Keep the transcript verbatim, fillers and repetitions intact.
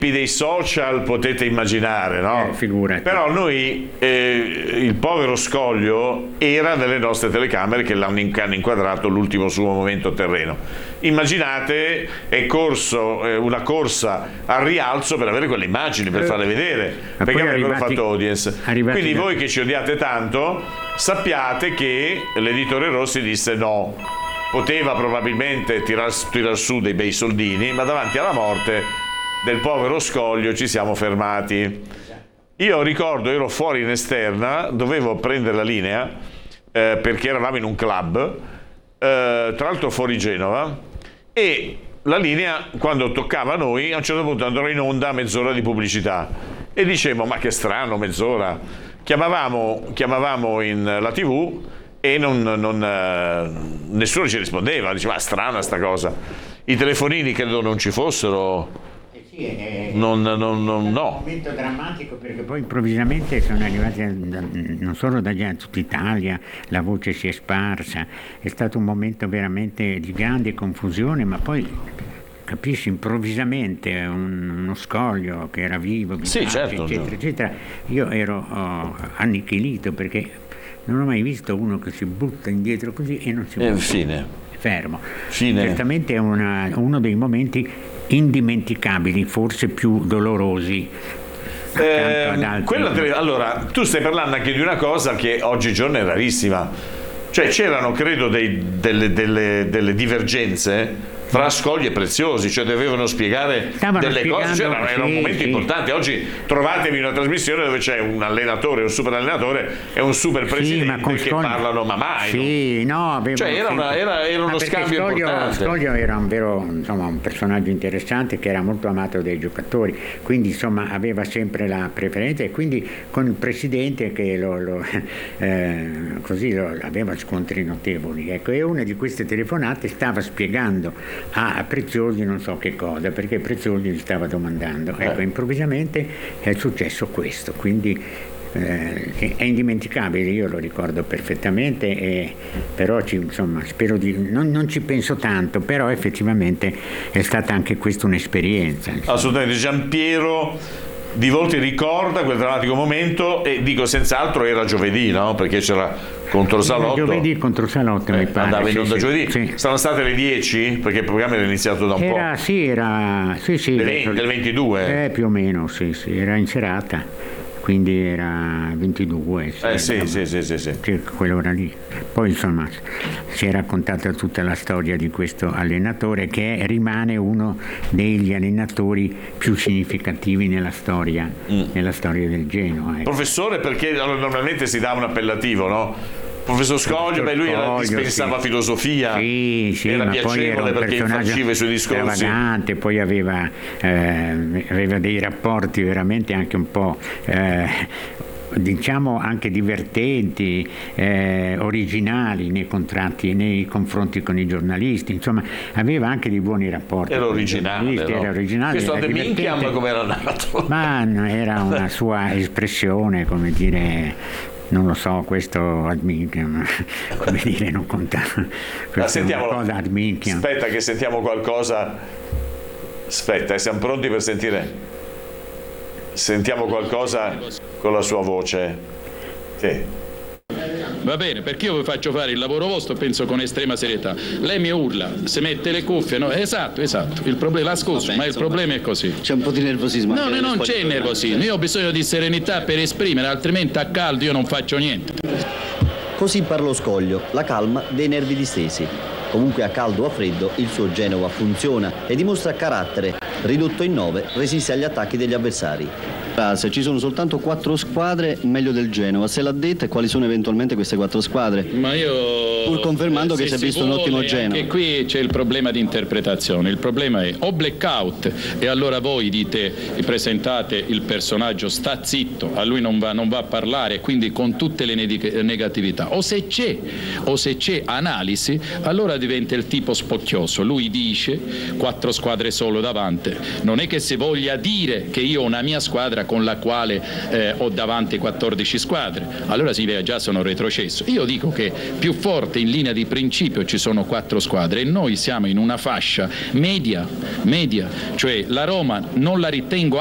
dei social potete immaginare, no? Eh, figurati. Però noi, eh, il povero Scoglio era nelle nostre telecamere che l'hanno in- hanno inquadrato l'ultimo suo momento terreno. Immaginate, è corso eh, una corsa al rialzo per avere quelle immagini, per farle vedere, Ma perché poi avrebbero arrivati- fatto audience. arrivati Quindi da- voi che ci odiate tanto, sappiate che l'editore Rossi disse no. Poteva probabilmente tirar, tirar su dei bei soldini, ma davanti alla morte del povero Scoglio ci siamo fermati. Io ricordo, ero fuori in esterna, dovevo prendere la linea eh, perché eravamo in un club, eh, tra l'altro fuori Genova, e la linea, quando toccava a noi, a un certo punto andò in onda a mezz'ora di pubblicità e dicevamo ma che strano, mezz'ora. Chiamavamo, chiamavamo in la tivù e non, non, eh, nessuno ci rispondeva, diceva ah, strana sta cosa. I telefonini credo non ci fossero, Eh sì, è, non, non, non, è un no. momento drammatico, perché poi improvvisamente sono arrivati da- da- non solo da da tutta Italia, la voce si è sparsa, è stato un momento veramente di grande confusione, ma poi capisci, improvvisamente un- uno Scoglio che era vivo, Sì, vivace, certo, eccetera, certo. eccetera. Io ero oh, annichilito, perché non ho mai visto uno che si butta indietro così e non si E muove. fine. Fermo. Fine. Certamente è una- uno dei momenti indimenticabili, forse più dolorosi. accanto Eh, ad altri. quella tele- allora, tu stai parlando anche di una cosa che oggigiorno è rarissima. Cioè c'erano, credo, dei- delle, delle- delle divergenze fra Scoglio e Preziosi, cioè dovevano spiegare Stavano delle cose, spiegando, cioè, erano, erano sì, momenti sì. importanti. Oggi trovatevi una trasmissione dove c'è un allenatore, un super allenatore e un super Sì, presidente ma con che Scoglio- parlano, ma mai. Sì, no, avevano Cioè, era una- sempre- era- era uno Ma perché scambio Scoglio, importante. Scoglio era un vero, insomma, un personaggio interessante che era molto amato dai giocatori, quindi insomma aveva sempre la preferenza, e quindi con il presidente che lo, lo, eh, così lo, aveva scontri notevoli. Ecco, e una di queste telefonate stava spiegando a Preziosi non so che cosa, perché Preziosi gli stava domandando. Ecco, Eh. improvvisamente è successo questo, quindi eh, è- è indimenticabile, io lo ricordo perfettamente, e però ci, insomma, spero di, non, non ci penso tanto, però effettivamente è stata anche questa un'esperienza. insomma. Assolutamente. Giampiero Di Volti ricorda quel drammatico momento, e dico senz'altro era giovedì, no? Perché c'era contro Salotto. Giovedì contro Salotto, Eh, mi pare. andava in sì, onda sì, giovedì. sì. Saranno state le dieci, perché il programma era iniziato da un Era, po'. sì, era, sì, sì, Del verso- venti, del ventidue. Eh, più o meno, sì, sì, era in serata, quindi era ventidue. Eh sì, insomma, sì, sì, sì, sì. circa quell'ora lì. Poi insomma si è raccontata tutta la storia di questo allenatore, che è- rimane uno degli allenatori più significativi nella storia, Mm. nella storia del Genoa. ecco. Professore, perché allora, normalmente si dà un appellativo, no? Professor Scoglio, beh, lui era, Scoglio, dispensava sì. filosofia, Sì, sì, era ma poi era piacevole un perché personaggio infarciva i suoi discorsi. stravagante, poi aveva, eh, aveva dei rapporti veramente anche un po' eh, diciamo anche divertenti, eh, originali nei contratti, nei confronti con i giornalisti, insomma aveva anche dei buoni rapporti. Era con i originale, giornalisti, no? era originale, Questo era a De Minchiam divertente. come era nato? Ma no, era una sua espressione, come dire, non lo so, questo ad minchiam, come dire, non conta. Ah, Questa è sentiamolo. una cosa ad minchiam. Aspetta che sentiamo qualcosa. Aspetta, eh, siamo pronti per sentire? Sentiamo qualcosa con la sua voce. Sì. Va bene, perché io vi faccio fare il lavoro vostro, penso con estrema serietà. Lei mi urla, si mette le cuffie, no? Esatto, esatto. Il problema, la scusa, Vabbè, ma il insomma, problema è così. C'è un po' di nervosismo. No, anche no, nelle non squadre c'è nervosismo. Io ho bisogno di serenità per esprimere, altrimenti a caldo io non faccio niente. Così parlò Scoglio, la calma dei nervi distesi. Comunque a caldo o a freddo il suo Genova funziona e dimostra carattere. Ridotto in nove, resiste agli attacchi degli avversari. Se ci sono soltanto quattro squadre, meglio del Genova. Se l'ha detta, e quali sono eventualmente queste quattro squadre? Ma io... Pur confermando che se si è visto vuole, un ottimo Genoa. Anche qui c'è il problema di interpretazione. Il problema è o blackout e allora voi dite, presentate il personaggio, sta zitto, a lui non va, non va a parlare, quindi con tutte le neg- negatività. O se c'è, o se c'è analisi, allora diventa il tipo spocchioso. Lui dice quattro squadre solo davanti. Non è che si voglia dire che io ho una mia squadra con la quale eh, ho davanti quattordici squadre. Allora si vede, già sono retrocesso. Io dico che più forte volte in linea di principio ci sono quattro squadre e noi siamo in una fascia media, media, cioè la Roma non la ritengo